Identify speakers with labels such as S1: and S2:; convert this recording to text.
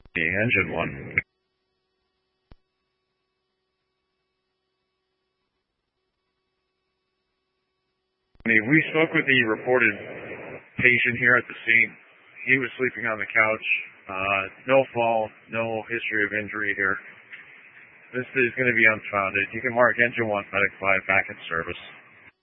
S1: The engine 1. We spoke with the reported patient here at the scene. He was sleeping on the couch. No fall, no history of injury here. This is going to be unfounded. You can mark engine 1 medic 5 back in service.